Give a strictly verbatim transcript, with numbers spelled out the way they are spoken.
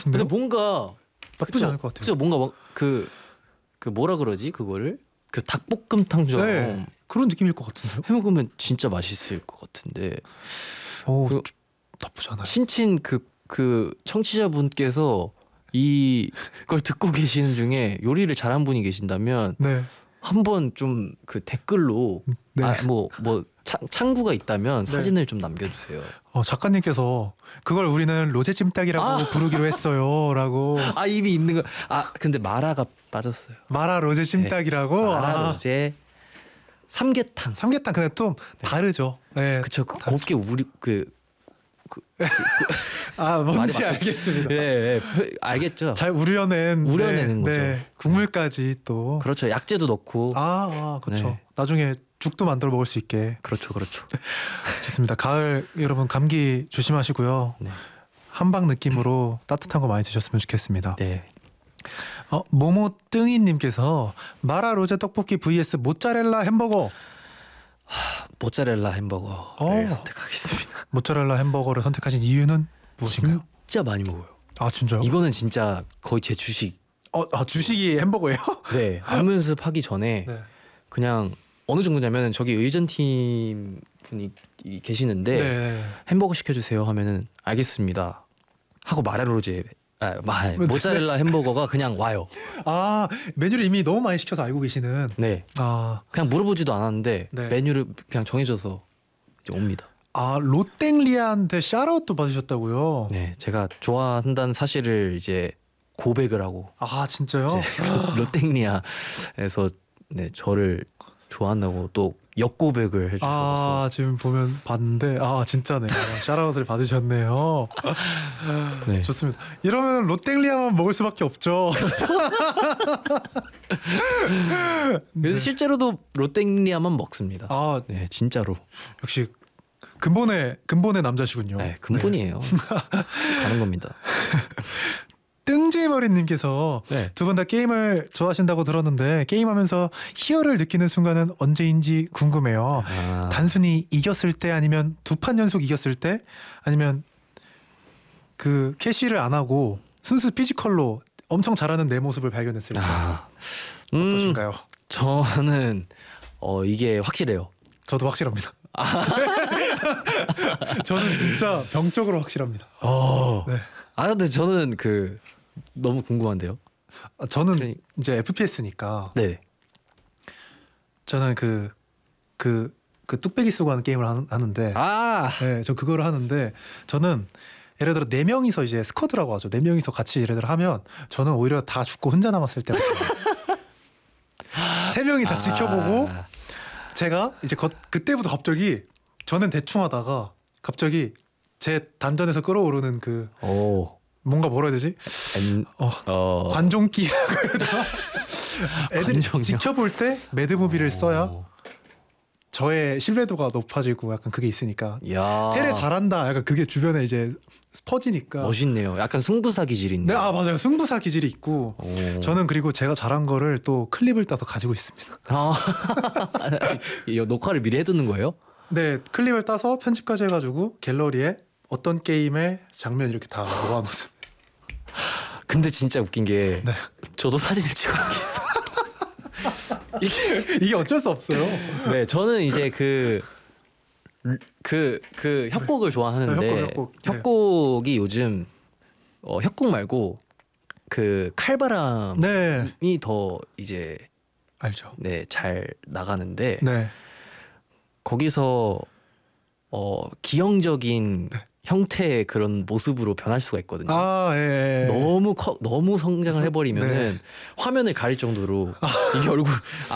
같은데. 근데 뭔가 나쁘지 그쵸? 않을 것 같아요. 그쵸? 뭔가 그그 그 뭐라 그러지 그거를 그 닭볶음탕처럼 네, 그런 느낌일 것 같은데요. 해 먹으면 진짜 맛있을 것 같은데. 오, 그- 나쁘지 않아요. 친친 그 그 청취자분께서 이걸 듣고 계시는 중에 요리를 잘한 분이 계신다면 네, 한번 좀 그 댓글로 네. 아 뭐 뭐 창구가 있다면 네. 사진을 좀 남겨주세요. 어, 작가님께서 그걸 우리는 로제 찜닭이라고 아. 부르기로 했어요라고. 아 이미 있는 거. 아 근데 마라가 빠졌어요. 마라 로제 찜닭이라고. 마라 아, 로제 삼계탕. 삼계탕 근데 좀 다르죠. 네. 그쵸. 그 곱게 우리 그 아, 뭔지 말이 알겠습니다. 예, 예, 표- 알겠죠. 잘 우려낸 우려내는 네, 거죠. 네, 국물까지 또. 그렇죠. 약재도 넣고. 아, 아 그렇죠. 네. 나중에 죽도 만들어 먹을 수 있게. 그렇죠, 그렇죠. 좋습니다. 가을 여러분 감기 조심하시고요. 네. 한방 느낌으로 따뜻한 거 많이 드셨으면 좋겠습니다. 네. 어, 모모ตึ이님께서 마라 로제 떡볶이 vs 모짜렐라 햄버거. 모짜렐라 햄버거를 어. 선택하겠습니다. 모짜렐라 햄버거를 선택하신 이유는 무엇인가요? 진짜 많이 먹어요. 아 진짜요? 이거는 진짜 거의 제 주식. 어, 아, 주식이 햄버거예요? 네. 안면습 하기 전에 네. 그냥 어느 정도냐면 저기 의전팀 분이 이- 계시는데 네. 햄버거 시켜주세요 하면은 알겠습니다 하고 마라로제 아, 마, 네. 모짜렐라 햄버거가 그냥 와요. 아 메뉴를 이미 너무 많이 시켜서 알고 계시는. 네. 아, 그냥 물어보지도 않았는데 네. 메뉴를 그냥 정해져서 이제 옵니다. 아 로땡리아한테 샤라웃도 받으셨다고요? 네. 제가 좋아한다는 사실을 이제 고백을 하고 아 진짜요? 이제 롯데리아에서 네, 저를 좋아한다고 또 역고백을 해주셔서 아 지금 보면 봤는데 아 진짜네요. 샤라웃을 받으셨네요. 네. 좋습니다. 이러면 롯데리아만 먹을 수밖에 없죠. 그래서 실제로도 롯데리아만 먹습니다. 아 네, 진짜로. 역시 근본의 근본의 남자시군요. 네, 근본이에요. 가는 겁니다. 뜬지머리님께서 네. 두 분 다 게임을 좋아하신다고 들었는데 게임하면서 희열을 느끼는 순간은 언제인지 궁금해요. 아, 단순히 이겼을 때 아니면 두 판 연속 이겼을 때 아니면 그 캐시를 안 하고 순수 피지컬로 엄청 잘하는 내 모습을 발견했을 때 아, 음, 어떠신가요? 저는 어 이게 확실해요. 저도 확실합니다. 저는 진짜 병적으로 확실합니다. 어. 네. 아 근데 저는 그 너무 궁금한데요. 아, 저는 트레이닝. 이제 에프피에스니까 네. 저는 그 그 그 뚝배기 쓰고 하는 게임을 하는, 하는데 아, 네, 저 그거를 하는데 저는 예를 들어 네 명이서 이제 스쿼드라고 하죠. 네 명이서 같이 예를 들어 하면 저는 오히려 다 죽고 혼자 남았을 때 세 명이 다 아. 지켜보고 제가 이제 거, 그때부터 갑자기 저는 대충 하다가 갑자기 제 단전에서 끌어오르는 그 오, 뭔가 뭐라 해야 되지? 엔, 어, 어, 관종기라고 해야 되나? 애들이 관종이요? 지켜볼 때 매드무비를 써야 오. 저의 신뢰도가 높아지고 약간 그게 있으니까 야, 테레 잘한다 약간 그게 주변에 이제 퍼지니까 멋있네요. 약간 승부사 기질이 있네. 네, 아 맞아요. 승부사 기질이 있고 오. 저는 그리고 제가 잘한 거를 또 클립을 따서 가지고 있습니다. 아, 이 녹화를 미리 해두는 거예요? 네, 클립을 따서 편집까지 해가지고 갤러리에 어떤 게임의 장면 이렇게 다 모아놓습니다. 근데 진짜 웃긴 게 네. 저도 사진을 찍어놓은 게 있어. 이게 이게 어쩔 수 없어요. 네, 저는 이제 그 그 그 협곡을 좋아하는데 네, 협곡, 협곡. 네. 협곡이 요즘 어, 협곡 말고 그 칼바람이 네, 더 이제 알죠. 네, 잘 나가는데 네, 거기서 어, 기형적인 네. 형태의 그런 모습으로 변할 수가 있거든요. 아, 예, 예. 너무 커, 너무 성장을 해버리면은 네. 화면을 가릴 정도로 이게 얼굴